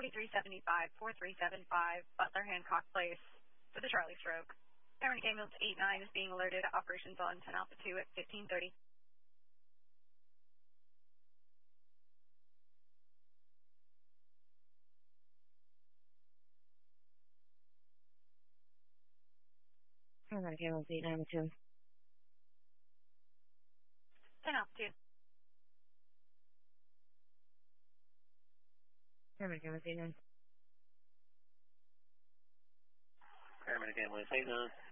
4375, 4375, Butler Hancock Place for the Charlie stroke. Paramedic ambulance 89 is being alerted. Operations on 10 Alpha 2 at 1530. Paramedic ambulance 892. 10 Alpha 2. Paramedic ambulance 89. Paramedic ambulance 89.